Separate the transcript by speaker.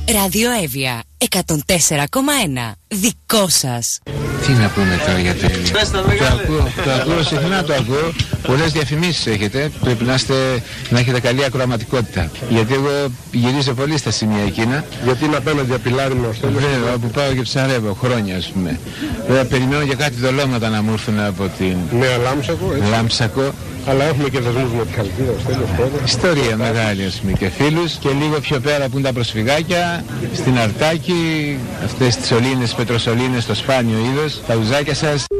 Speaker 1: Ράδιο Εύβοια 104,1. Δικό σας.
Speaker 2: Τι να πούμε τώρα για το Εύβοια. Το ακούω συχνά, το ακούω. Πολλές διαφημίσεις έχετε. Πρέπει να έχετε καλή ακροαματικότητα. Γιατί εγώ γυρίζω πολύ στα σημεία εκείνα.
Speaker 3: Γιατί είναι απέναντι απειλάρινο αυτό.
Speaker 2: Βέβαια, όπου πάω και ψαρεύω χρόνια, ας πούμε. Βέβαια, περιμένω για κάτι δολώματα να μου έρθουν από την
Speaker 3: Νέα Λάμψακο.
Speaker 2: Λάμψακο.
Speaker 3: Αλλά έχουμε και δεσμούς με τη Χαλκίδα, τέλος πάντων.
Speaker 2: Ιστορία μεγάλη, ας πούμε, και φίλους. Και λίγο πιο πέρα που είναι τα προσφυγάκια, στην Αρτάκη, αυτές τις σωλήνες, πετροσωλήνες, το σπάνιο είδος, τα ουζάκια σας.